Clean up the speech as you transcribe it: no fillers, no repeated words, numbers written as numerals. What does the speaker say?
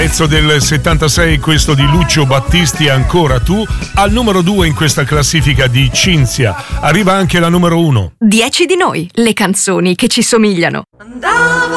pezzo del 76, questo di Lucio Battisti, Ancora tu, al numero 2 in questa classifica di Cinzia. Arriva anche la numero 1. 10 di noi, le canzoni che ci somigliano. Andavo